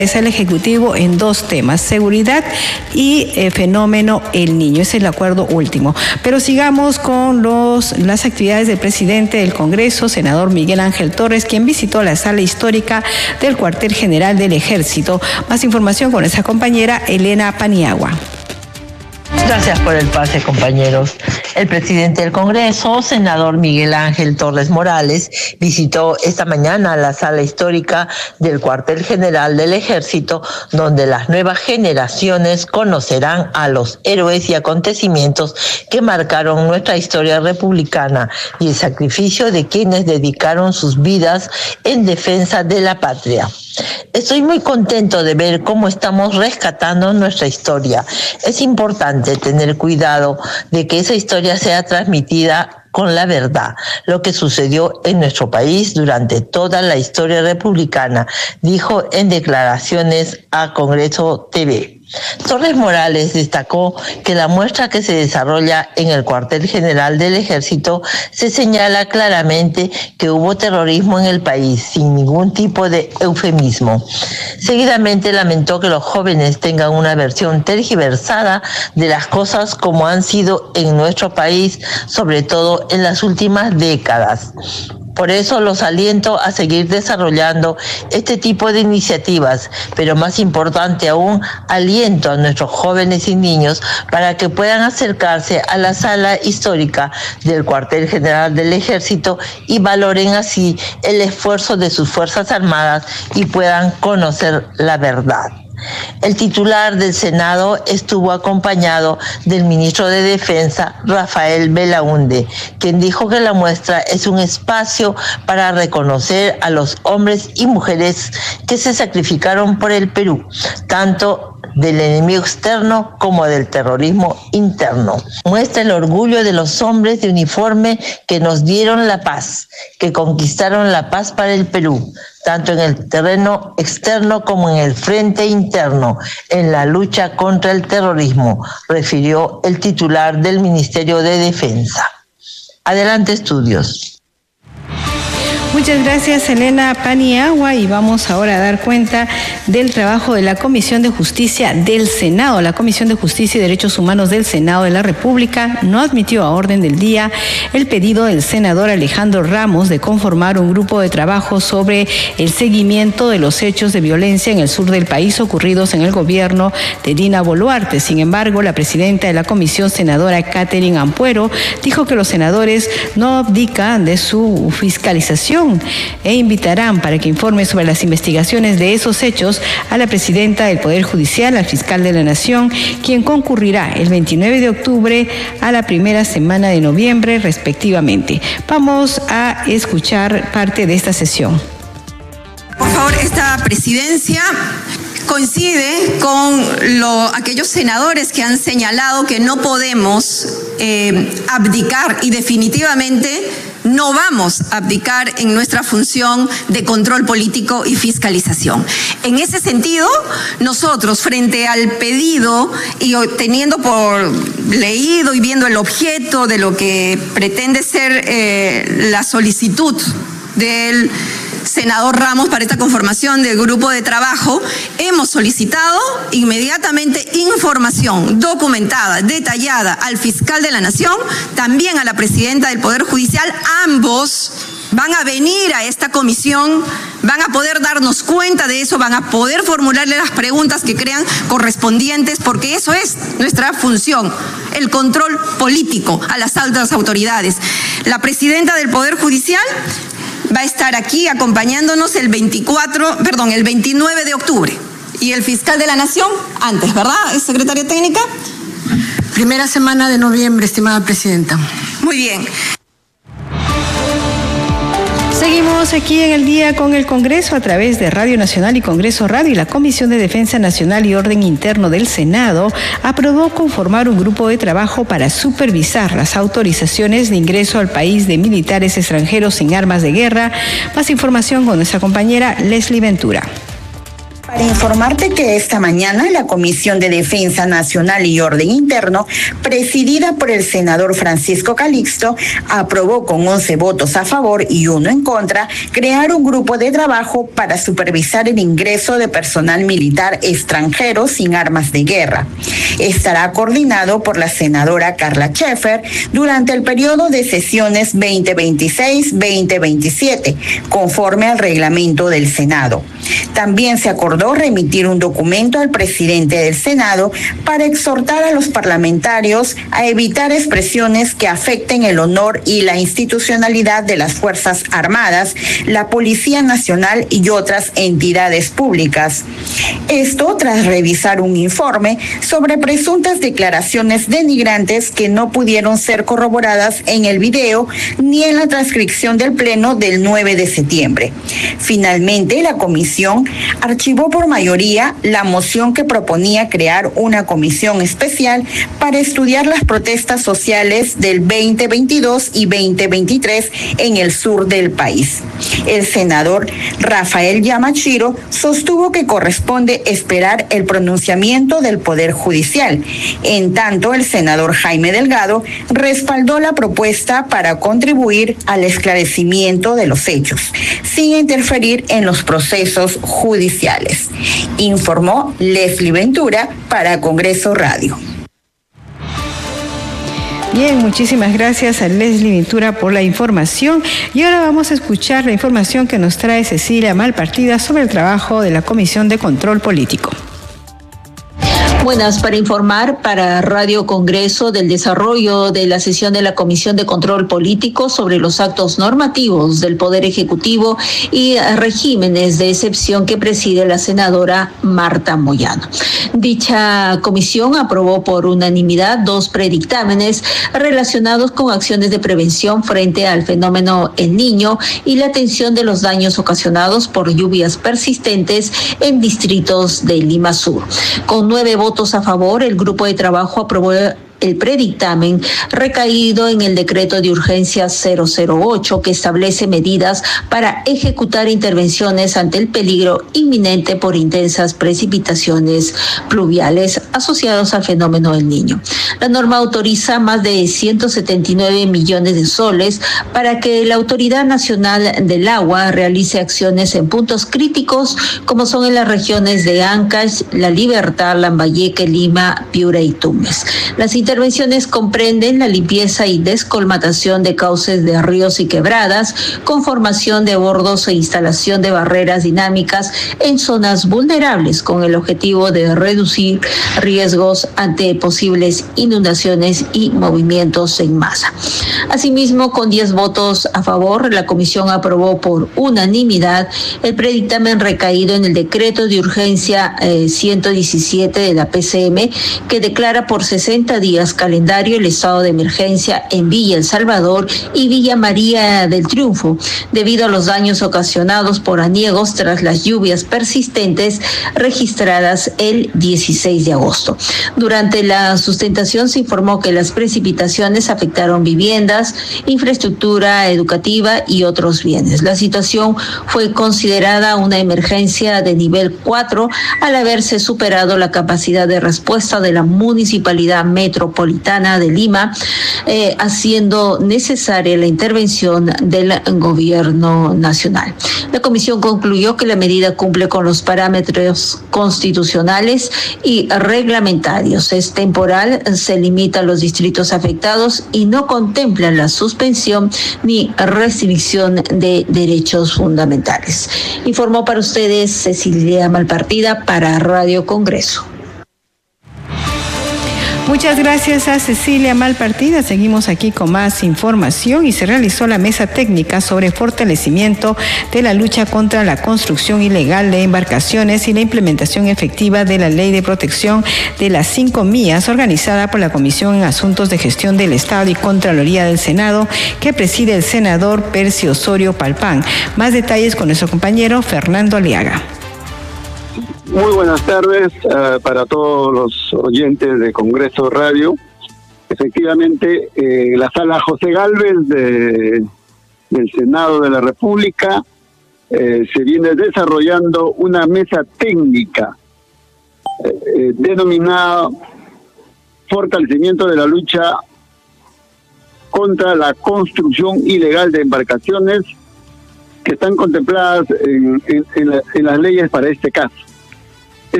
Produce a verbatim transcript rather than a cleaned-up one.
Es el Ejecutivo en dos temas, seguridad y eh, fenómeno El Niño. Ese es el acuerdo último. Pero sigamos con los, las actividades del presidente del Congreso, senador Miguel Ángel Torres, quien visitó la sala histórica del cuartel general del Ejército. Más información con nuestra compañera Elena Paniagua. Gracias por el pase, compañeros. El presidente del Congreso, senador Miguel Ángel Torres Morales, visitó esta mañana la sala histórica del cuartel general del Ejército, donde las nuevas generaciones conocerán a los héroes y acontecimientos que marcaron nuestra historia republicana y el sacrificio de quienes dedicaron sus vidas en defensa de la patria. Estoy muy contento de ver cómo estamos rescatando nuestra historia. Es importante tener cuidado de que esa historia sea transmitida con la verdad, lo que sucedió en nuestro país durante toda la historia republicana, dijo en declaraciones a Congreso T V. Torres Morales destacó que la muestra que se desarrolla en el cuartel general del Ejército se señala claramente que hubo terrorismo en el país sin ningún tipo de eufemismo. Seguidamente lamentó que los jóvenes tengan una versión tergiversada de las cosas como han sido en nuestro país, sobre todo en las últimas décadas. Por eso los aliento a seguir desarrollando este tipo de iniciativas, pero más importante aún, aliento a nuestros jóvenes y niños para que puedan acercarse a la sala histórica del cuartel general del Ejército y valoren así el esfuerzo de sus Fuerzas Armadas y puedan conocer la verdad. El titular del Senado estuvo acompañado del ministro de Defensa, Rafael Belaúnde, quien dijo que la muestra es un espacio para reconocer a los hombres y mujeres que se sacrificaron por el Perú, tanto del enemigo externo como del terrorismo interno. Muestra el orgullo de los hombres de uniforme que nos dieron la paz, que conquistaron la paz para el Perú, tanto en el terreno externo como en el frente interno, en la lucha contra el terrorismo, refirió el titular del Ministerio de Defensa. Adelante, estudios. Muchas gracias, Elena Paniagua, y vamos ahora a dar cuenta del trabajo de la Comisión de Justicia del Senado. La Comisión de Justicia y Derechos Humanos del Senado de la República no admitió a orden del día el pedido del senador Alejandro Ramos de conformar un grupo de trabajo sobre el seguimiento de los hechos de violencia en el sur del país ocurridos en el gobierno de Dina Boluarte. Sin embargo, la presidenta de la comisión, senadora Catherine Ampuero, dijo que los senadores no abdican de su fiscalización e invitarán para que informe sobre las investigaciones de esos hechos a la presidenta del Poder Judicial, al fiscal de la Nación, quien concurrirá el veintinueve de octubre a la primera semana de noviembre, respectivamente. Vamos a escuchar parte de esta sesión. Por favor, esta presidencia coincide con lo, aquellos senadores que han señalado que no podemos eh, abdicar y definitivamente no vamos a abdicar en nuestra función de control político y fiscalización. En ese sentido, nosotros, frente al pedido y teniendo por leído y viendo el objeto de lo que pretende ser eh, la solicitud del senador Ramos para esta conformación del grupo de trabajo, hemos solicitado inmediatamente información documentada, detallada al fiscal de la Nación, también a la presidenta del Poder Judicial. Ambos van a venir a esta comisión, van a poder darnos cuenta de eso, van a poder formularle las preguntas que crean correspondientes, porque eso es nuestra función, el control político a las altas autoridades. La presidenta del Poder Judicial va a estar aquí acompañándonos el veinticuatro, perdón, el veintinueve de octubre. Y el fiscal de la Nación, antes, ¿verdad, secretaria técnica? Primera semana de noviembre, estimada presidenta. Muy bien. Seguimos aquí en el día con el Congreso a través de Radio Nacional y Congreso Radio, y la Comisión de Defensa Nacional y Orden Interno del Senado aprobó conformar un grupo de trabajo para supervisar las autorizaciones de ingreso al país de militares extranjeros sin armas de guerra. Más información con nuestra compañera Leslie Ventura. Para informarte que esta mañana la Comisión de Defensa Nacional y Orden Interno, presidida por el senador Francisco Calixto, aprobó con once votos a favor y uno en contra crear un grupo de trabajo para supervisar el ingreso de personal militar extranjero sin armas de guerra. Estará coordinado por la senadora Carla Schaefer durante el periodo de sesiones veinte veintiséis veinte veintisiete, conforme al reglamento del Senado. También se acordó remitir un documento al presidente del Senado para exhortar a los parlamentarios a evitar expresiones que afecten el honor y la institucionalidad de las Fuerzas Armadas, la Policía Nacional y otras entidades públicas. Esto tras revisar un informe sobre presuntas declaraciones denigrantes que no pudieron ser corroboradas en el video ni en la transcripción del Pleno del nueve de septiembre. Finalmente, la comisión archivó por mayoría la moción que proponía crear una comisión especial para estudiar las protestas sociales del veinte veintidós y veinte veintitrés en el sur del país. El senador Rafael Yamashiro sostuvo que corresponde esperar el pronunciamiento del Poder Judicial. En tanto, el senador Jaime Delgado respaldó la propuesta para contribuir al esclarecimiento de los hechos, sin interferir en los procesos judiciales. Informó Leslie Ventura para Congreso Radio. Bien, muchísimas gracias a Leslie Ventura por la información. Y ahora vamos a escuchar la información que nos trae Cecilia Malpartida sobre el trabajo de la Comisión de Control Político. Buenas, para informar para Radio Congreso del desarrollo de la sesión de la Comisión de Control Político sobre los actos normativos del Poder Ejecutivo y regímenes de excepción que preside la senadora Marta Moyano. Dicha comisión aprobó por unanimidad dos predictámenes relacionados con acciones de prevención frente al fenómeno El Niño y la atención de los daños ocasionados por lluvias persistentes en distritos de Lima Sur. Con nueve votos a favor, el grupo de trabajo aprobó el predictamen recaído en el decreto de urgencia cero cero ocho que establece medidas para ejecutar intervenciones ante el peligro inminente por intensas precipitaciones pluviales asociados al fenómeno del Niño. La norma autoriza más de ciento setenta y nueve millones de soles para que la Autoridad Nacional del Agua realice acciones en puntos críticos como son en las regiones de Ancash, La Libertad, Lambayeque, Lima, Piura y Tumbes. Las intervenciones comprenden la limpieza y descolmatación de cauces de ríos y quebradas, conformación de bordos e instalación de barreras dinámicas en zonas vulnerables con el objetivo de reducir riesgos ante posibles inundaciones y movimientos en masa. Asimismo, con diez votos a favor, la comisión aprobó por unanimidad el predictamen recaído en el decreto de urgencia eh, ciento diecisiete de la P C M que declara por sesenta días calendario el estado de emergencia en Villa El Salvador y Villa María del Triunfo, debido a los daños ocasionados por aniegos tras las lluvias persistentes registradas el dieciséis de agosto. Durante la sustentación se informó que las precipitaciones afectaron viviendas, infraestructura educativa y otros bienes. La situación fue considerada una emergencia de nivel cuatro al haberse superado la capacidad de respuesta de la Municipalidad Metropolitana de Lima, eh, haciendo necesaria la intervención del gobierno nacional. La comisión concluyó que la medida cumple con los parámetros constitucionales y reglamentarios. Es temporal, se limita a los distritos afectados y no contempla la suspensión ni restricción de derechos fundamentales. Informó para ustedes Cecilia Malpartida para Radio Congreso. Muchas gracias a Cecilia Malpartida. Seguimos aquí con más información y se realizó la mesa técnica sobre fortalecimiento de la lucha contra la construcción ilegal de embarcaciones y la implementación efectiva de la Ley de Protección de las Cinco Millas, organizada por la Comisión en Asuntos de Gestión del Estado y Contraloría del Senado, que preside el senador Percio Osorio Palpán. Más detalles con nuestro compañero Fernando Aliaga. Muy buenas tardes uh, para todos los oyentes de Congreso Radio. Efectivamente, eh, la sala José Gálvez de, del Senado de la República eh, se viene desarrollando una mesa técnica eh, eh, denominada Fortalecimiento de la lucha contra la construcción ilegal de embarcaciones, que están contempladas en, en, en, la, en las leyes para este caso.